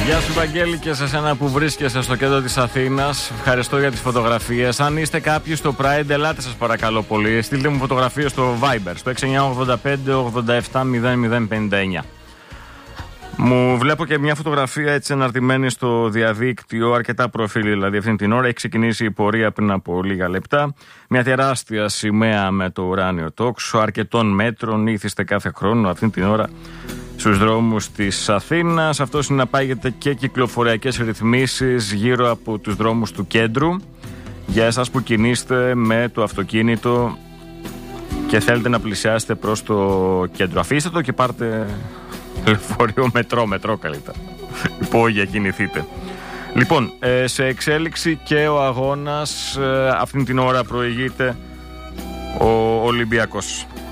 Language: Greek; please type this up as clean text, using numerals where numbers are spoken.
Γεια σου Βαγγέλη, και σε εσένα που βρίσκεσαι στο κέντρο της Αθήνας. Ευχαριστώ για τις φωτογραφίες. Αν είστε κάποιοι στο Pride, ελάτε σας παρακαλώ πολύ. Στείλτε μου φωτογραφίες στο Viber, στο 6985-870059. Μου βλέπω και μια φωτογραφία έτσι αναρτημένη στο διαδίκτυο, αρκετά προφίλ δηλαδή αυτήν την ώρα. Έχει ξεκινήσει η πορεία πριν από λίγα λεπτά. Μια τεράστια σημαία με το ουράνιο τόξο, αρκετών μέτρων, ήθιστε κάθε χρόνο αυτήν την ώρα στους δρόμους της Αθήνας. Αυτό συναπάγεται και κυκλοφοριακές ρυθμίσεις γύρω από τους δρόμους του κέντρου. Για εσάς που κινείστε με το αυτοκίνητο και θέλετε να πλησιάσετε προς το κέντρο, αφήστε το και πάρτε λεωφορείο, μετρό καλύτερα. Υπόγεια κινηθείτε. Λοιπόν, σε εξέλιξη και ο αγώνας. Αυτήν την ώρα προηγείται ο Ολυμπιακός.